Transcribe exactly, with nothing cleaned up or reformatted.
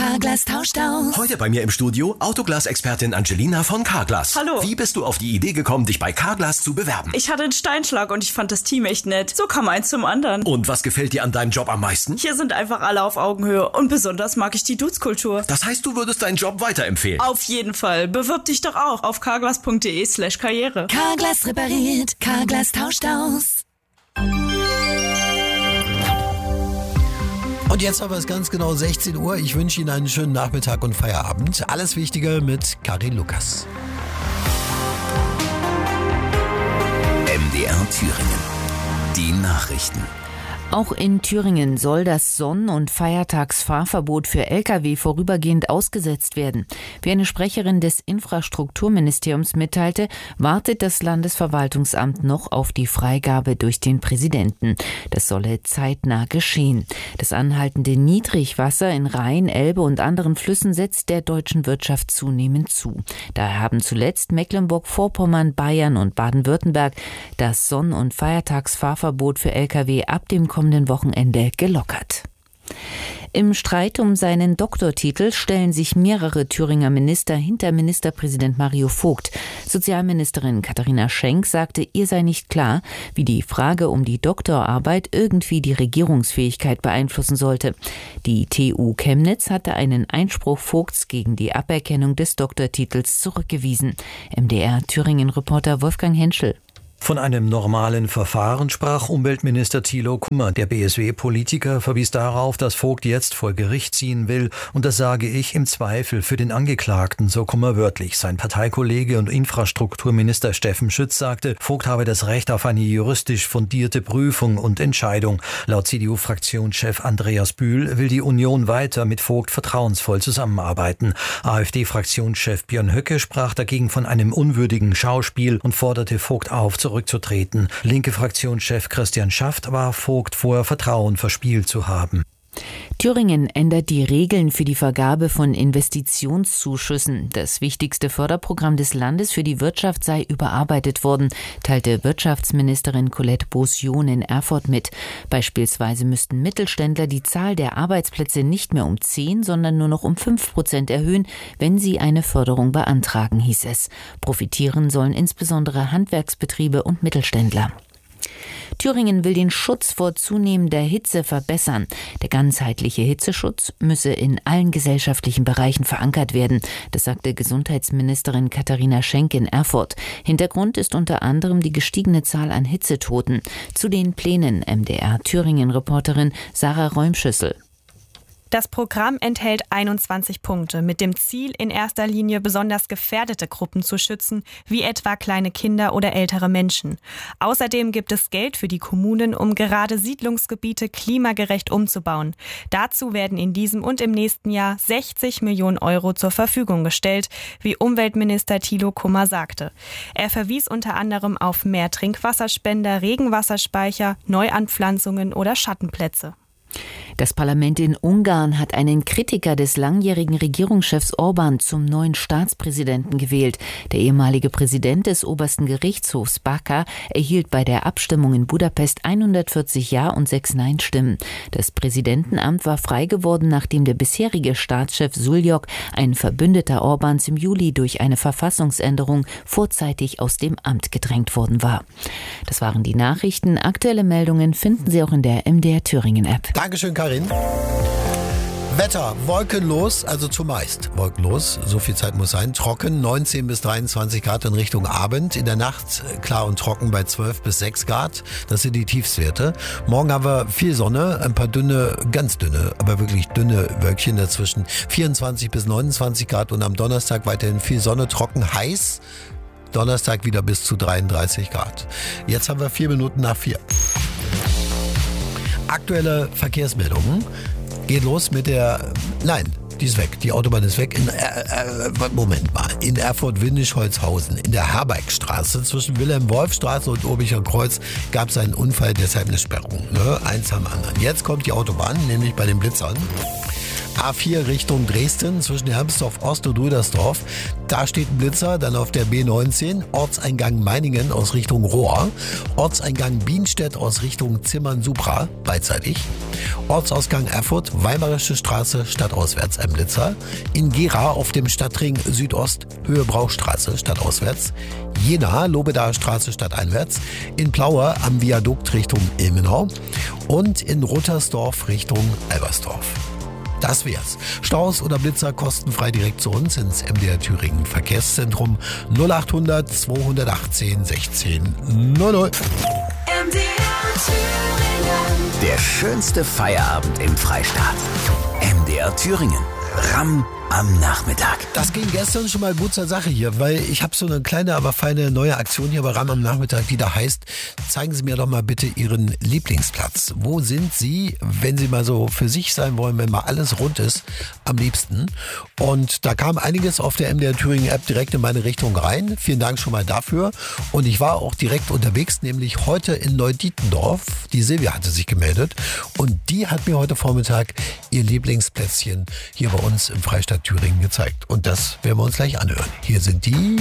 Carglass tauscht aus. Heute bei mir im Studio Autoglas-Expertin Angelina von Carglass. Hallo. Wie bist du auf die Idee gekommen, dich bei Carglass zu bewerben? Ich hatte einen Steinschlag und ich fand das Team echt nett. So kam eins zum anderen. Und was gefällt dir an deinem Job am meisten? Hier sind einfach alle auf Augenhöhe und besonders mag ich die Dudes-Kultur. Das heißt, du würdest deinen Job weiterempfehlen? Auf jeden Fall. Bewirb dich doch auch auf carglass.de slash karriere. Carglass repariert, Carglass tauscht aus. Und jetzt haben wir es ganz genau sechzehn Uhr. Ich wünsche Ihnen einen schönen Nachmittag und Feierabend. Alles Wichtige mit Karin Lukas. M D R Thüringen. Die Nachrichten. Auch in Thüringen soll das Sonn- und Feiertagsfahrverbot für L K W vorübergehend ausgesetzt werden. Wie eine Sprecherin des Infrastrukturministeriums mitteilte, wartet das Landesverwaltungsamt noch auf die Freigabe durch den Präsidenten. Das solle zeitnah geschehen. Das anhaltende Niedrigwasser in Rhein, Elbe und anderen Flüssen setzt der deutschen Wirtschaft zunehmend zu. Daher haben zuletzt Mecklenburg-Vorpommern, Bayern und Baden-Württemberg das Sonn- und Feiertagsfahrverbot für L K W ab dem kommenden Wochenende gelockert. Im Streit um seinen Doktortitel stellen sich mehrere Thüringer Minister hinter Ministerpräsident Mario Vogt. Sozialministerin Katharina Schenk sagte, ihr sei nicht klar, wie die Frage um die Doktorarbeit irgendwie die Regierungsfähigkeit beeinflussen sollte. Die T U Chemnitz hatte einen Einspruch Vogts gegen die Aberkennung des Doktortitels zurückgewiesen. M D R Thüringen-Reporter Wolfgang Henschel. Von einem normalen Verfahren sprach Umweltminister Thilo Kummer. Der B S W-Politiker verwies darauf, dass Vogt jetzt vor Gericht ziehen will. Und das sage ich im Zweifel für den Angeklagten, so Kummer wörtlich. Sein Parteikollege und Infrastrukturminister Steffen Schütz sagte, Vogt habe das Recht auf eine juristisch fundierte Prüfung und Entscheidung. Laut C D U-Fraktionschef Andreas Bühl will die Union weiter mit Vogt vertrauensvoll zusammenarbeiten. AfD-Fraktionschef Björn Höcke sprach dagegen von einem unwürdigen Schauspiel und forderte Vogt auf, zurückzutreten. Linke Fraktionschef Christian Schaft war Vogt vor, Vertrauen verspielt zu haben. Thüringen ändert die Regeln für die Vergabe von Investitionszuschüssen. Das wichtigste Förderprogramm des Landes für die Wirtschaft sei überarbeitet worden, teilte Wirtschaftsministerin Colette Beaussion in Erfurt mit. Beispielsweise müssten Mittelständler die Zahl der Arbeitsplätze nicht mehr um zehn, sondern nur noch um fünf Prozent erhöhen, wenn sie eine Förderung beantragen, hieß es. Profitieren sollen insbesondere Handwerksbetriebe und Mittelständler. Thüringen will den Schutz vor zunehmender Hitze verbessern. Der ganzheitliche Hitzeschutz müsse in allen gesellschaftlichen Bereichen verankert werden. Das sagte Gesundheitsministerin Katharina Schenk in Erfurt. Hintergrund ist unter anderem die gestiegene Zahl an Hitzetoten. Zu den Plänen M D R Thüringen-Reporterin Sarah Räumschüssel. Das Programm enthält einundzwanzig Punkte mit dem Ziel, in erster Linie besonders gefährdete Gruppen zu schützen, wie etwa kleine Kinder oder ältere Menschen. Außerdem gibt es Geld für die Kommunen, um gerade Siedlungsgebiete klimagerecht umzubauen. Dazu werden in diesem und im nächsten Jahr sechzig Millionen Euro zur Verfügung gestellt, wie Umweltminister Thilo Kummer sagte. Er verwies unter anderem auf mehr Trinkwasserspender, Regenwasserspeicher, Neuanpflanzungen oder Schattenplätze. Das Parlament in Ungarn hat einen Kritiker des langjährigen Regierungschefs Orban zum neuen Staatspräsidenten gewählt. Der ehemalige Präsident des obersten Gerichtshofs Baka erhielt bei der Abstimmung in Budapest hundertvierzig Ja- und sechs Nein-Stimmen. Das Präsidentenamt war frei geworden, nachdem der bisherige Staatschef Suljok, ein Verbündeter Orbans, im Juli durch eine Verfassungsänderung vorzeitig aus dem Amt gedrängt worden war. Das waren die Nachrichten. Aktuelle Meldungen finden Sie auch in der M D R Thüringen-App. Dankeschön, Karin. Wetter, wolkenlos, also zumeist wolkenlos, so viel Zeit muss sein. Trocken, neunzehn bis dreiundzwanzig Grad in Richtung Abend. In der Nacht klar und trocken bei zwölf bis sechs Grad. Das sind die Tiefstwerte. Morgen haben wir viel Sonne, ein paar dünne, ganz dünne, aber wirklich dünne Wölkchen dazwischen. vierundzwanzig bis neunundzwanzig Grad und am Donnerstag weiterhin viel Sonne, trocken, heiß. Donnerstag wieder bis zu dreiunddreißig Grad. Jetzt haben wir vier Minuten nach vier. Aktuelle Verkehrsmeldungen. Geht los mit der, nein, die ist weg, die Autobahn ist weg. In, äh, äh, Moment mal, in Erfurt-Windisch-Holzhausen, in der Herbergstraße zwischen Wilhelm-Wolf-Straße und Urbicher Kreuz gab es einen Unfall, deshalb eine Sperrung. Ne? Eins am anderen. Jetzt kommt die Autobahn, nämlich bei den Blitzern. A vier Richtung Dresden zwischen Hermsdorf Ost und Rüdersdorf. Da steht ein Blitzer. Dann auf der B neunzehn Ortseingang Meiningen aus Richtung Rohr. Ortseingang Bienstedt aus Richtung Zimmern-Supra, beidseitig. Ortsausgang Erfurt, Weimarische Straße, stadtauswärts ein Blitzer. In Gera auf dem Stadtring Südost, Höhe Brauchstraße, stadtauswärts. Jena, Lobedaer Straße, stadteinwärts. In Plaue am Viadukt Richtung Ilmenau. Und in Ruttersdorf Richtung Albersdorf. Das wär's. Staus oder Blitzer kostenfrei direkt zu uns ins M D R Thüringen Verkehrszentrum null achthundert zweihundertachtzehn sechzehn null null. M D R Thüringen. Der schönste Feierabend im Freistaat. M D R Thüringen. Ramm am Nachmittag. Das ging gestern schon mal gut zur Sache hier, weil ich habe so eine kleine, aber feine neue Aktion hier bei Ramm am Nachmittag, die da heißt, zeigen Sie mir doch mal bitte Ihren Lieblingsplatz. Wo sind Sie, wenn Sie mal so für sich sein wollen, wenn mal alles rund ist, am liebsten? Und da kam einiges auf der M D R Thüringen App direkt in meine Richtung rein. Vielen Dank schon mal dafür. Und ich war auch direkt unterwegs, nämlich heute in Neudietendorf. Die Silvia hatte sich gemeldet und die hat mir heute Vormittag ihr Lieblingsplätzchen hier bei uns im Freistaat Thüringen gezeigt. Und das werden wir uns gleich anhören. Hier sind die